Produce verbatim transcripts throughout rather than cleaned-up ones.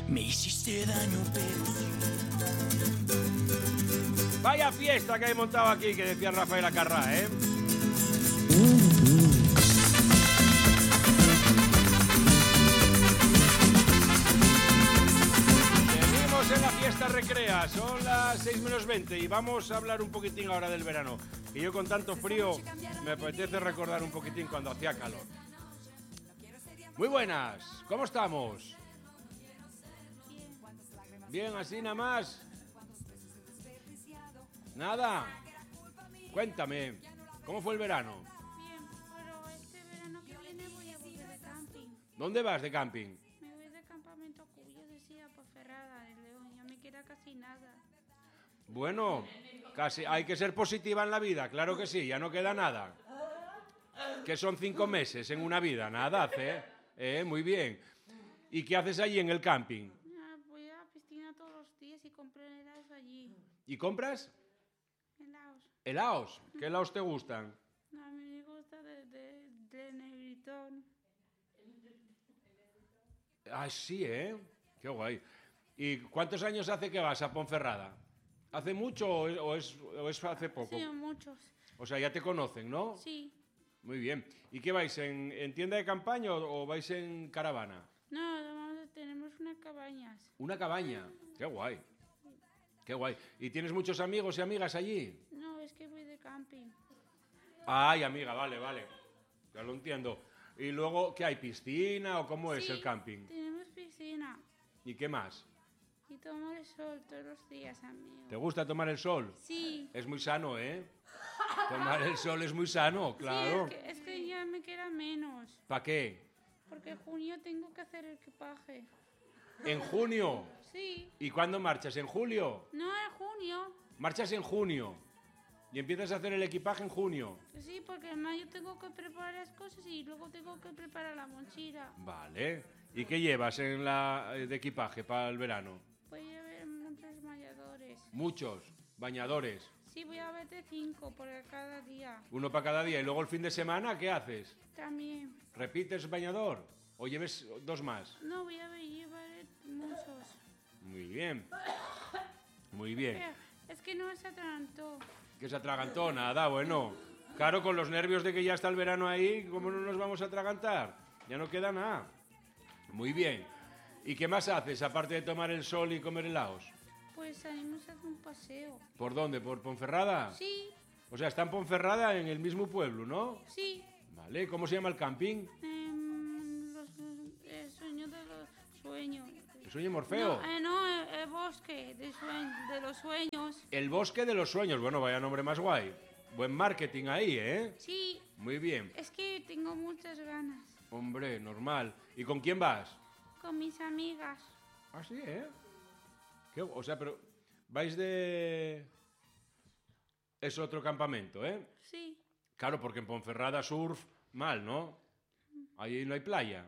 Me hiciste daño, pero... Vaya fiesta que he montado aquí, que decía Rafael Acarrá, ¿eh? Seguimos en la fiesta recrea, son las seis menos veinte y vamos a hablar un poquitín ahora del verano. Y yo con tanto frío me apetece recordar un poquitín cuando hacía calor. Muy buenas, ¿cómo estamos? Bien, así nada más. Nada. Cuéntame, ¿cómo fue el verano? Bien, pero este verano que viene voy a volver de camping. ¿Dónde vas de camping? Me voy de campamento a Cubillo, decía, por Ferrada, de León. Ya me queda casi nada. Bueno, casi hay que ser positiva en la vida, claro que sí, ya no queda nada. Que son cinco meses en una vida, nada hace, ¿eh? Muy bien. ¿Y qué haces allí en el camping? Ah, voy a la piscina todos los días y compré helados allí. ¿Y compras? Helados. ¿Helaos? ¿Qué helaos te gustan? A mí me gusta de, de, de Negritón. Ah, sí, ¿eh? Qué guay. ¿Y cuántos años hace que vas a Ponferrada? ¿Hace mucho o es, o es, o es hace poco? Sí, muchos. O sea, ya te conocen, ¿no? Sí. Muy bien. ¿Y qué vais, en, en tienda de campaña o, o vais en caravana? No, vamos a- tenemos unas cabañas. Una cabaña. Qué guay. Qué guay. ¿Y tienes muchos amigos y amigas allí? No, es que voy de camping. Ay, amiga, vale, vale. Ya lo entiendo. ¿Y luego qué hay? ¿Piscina o cómo es Sí, el camping? Tenemos piscina. ¿Y qué más? Y tomo el sol todos los días, amigo. ¿Te gusta tomar el sol? Sí. Es muy sano, ¿eh? Tomar el sol es muy sano, claro. Sí, es que, es que ya me queda menos. ¿Para qué? Porque en junio tengo que hacer el equipaje. ¿En junio? Sí. ¿Y cuándo marchas? ¿En julio? No, en junio. Marchas en junio. Y empiezas a hacer el equipaje en junio. Sí, porque en mayo tengo que preparar las cosas y luego tengo que preparar la mochila. Vale. ¿Y qué llevas en la de equipaje para el verano? Voy a ver muchos bañadores. Muchos. Bañadores. Sí, voy a ver de cinco por cada día. Uno para cada día. ¿Y luego el fin de semana qué haces? También. ¿Repites bañador? ¿O lleves dos más? No, voy a ver, llevar muchos. Muy bien. Muy bien. Espera, es que no se atragantó. Que se atragantó, nada, bueno. Claro, con los nervios de que ya está el verano ahí, ¿cómo no nos vamos a atragantar? Ya no queda nada. Muy bien. ¿Y qué más haces, aparte de tomar el sol y comer helados? Pues salimos a hacer un paseo. ¿Por dónde? ¿Por Ponferrada? Sí, O sea, está en Ponferrada, en el mismo pueblo, ¿no? sí. Vale, ¿cómo se llama el camping? Em, los, el sueño de los sueños. ¿El sueño Morfeo? No, eh, no el, el bosque de, sue- de los sueños. El bosque de los sueños. Bueno, vaya nombre más guay. Buen marketing ahí, ¿eh? Sí, Muy bien. es que tengo muchas ganas. Hombre, normal. ¿Y con quién vas? Con mis amigas. Ah, sí, ¿eh? ¿Qué? O sea, pero vais de... Es otro campamento, ¿eh? Sí, Claro, porque en Ponferrada surf, mal, ¿no? Ahí no hay playa.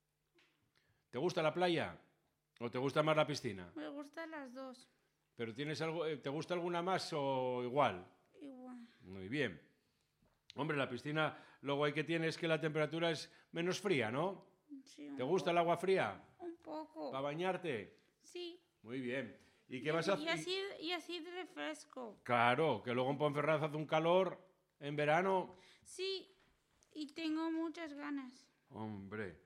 ¿Te gusta la playa? ¿O te gusta más la piscina? me gustan las dos. ¿Pero tienes algo, eh, te gusta alguna más o igual? Igual. Muy bien. Hombre, la piscina lo guay que tiene es que la temperatura es menos fría, ¿no? Sí, un ¿Te gusta el agua fría? po- Un poco. ¿Para bañarte? Sí. Muy bien. ¿Y Y, qué vas a y hacer? así, y así de refresco. Claro, que luego en Ponferrada hace un calor en verano. Sí, y tengo muchas ganas. Hombre.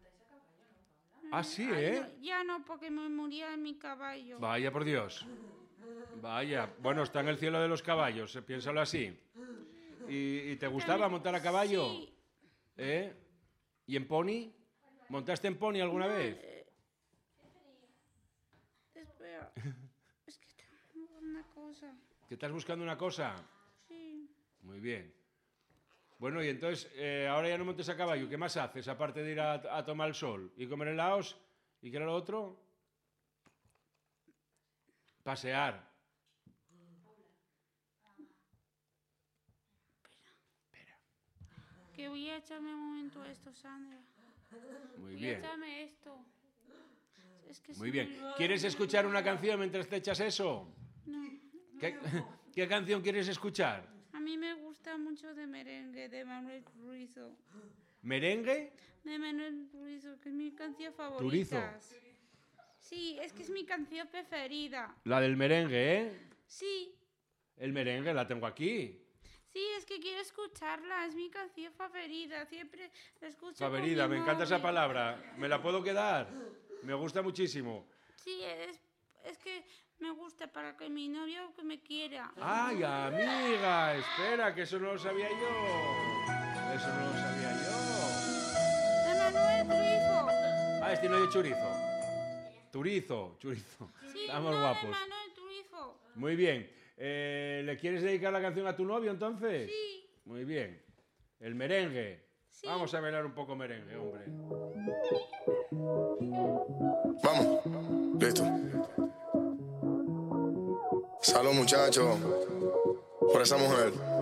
Ah, sí, Ay, ¿eh? no, ya no, porque me moría mi caballo. Vaya por Dios. Vaya. Bueno, está en el cielo de los caballos, eh, piénsalo así. ¿Y, y te gustaba montar a caballo? Sí. ¿Eh? ¿Y en pony? ¿Montaste en pony alguna No, vez? eh, Espera. Es que tengo una cosa. ¿Que estás buscando una cosa? Sí. Muy bien. Bueno, y entonces, eh, ahora ya no montes a caballo. ¿Qué más haces, aparte de ir a, a tomar el sol y comer helados? ¿Y qué era lo otro? Pasear. Que voy a echarme un momento esto, Sandra. Muy Voy a bien. echarme esto. Es que Muy se bien. me olvidó. ¿Quieres escuchar una canción mientras te echas eso? No. ¿Qué, qué canción quieres escuchar? A mí me gusta mucho de merengue de Manuel Turizo. ¿Merengue? De Manuel Turizo, que es mi canción favorita. Turizo. Sí, es que es mi canción preferida. La del merengue, ¿eh? Sí, El merengue la tengo aquí. sí, es que quiero escucharla, es mi canción favorita, siempre la escucho Favorita, con mi me encanta esa móvil. palabra. ¿Me la puedo quedar? Me gusta muchísimo. Sí, es, es que me gusta para que mi novio que me quiera. ¡Ay, amiga! Espera, que eso no lo sabía yo. Eso no lo sabía yo. De Manuel Turizo. Ah, es no de chorizo. Turizo, chorizo. Sí, Estamos no, guapos. de Manuel Turizo. Muy bien. Eh, ¿Le quieres dedicar la canción a tu novio entonces? Sí. Muy bien. El merengue. Sí. Vamos a bailar un poco merengue, hombre. Vamos, listo. Salud, muchachos, por esa mujer.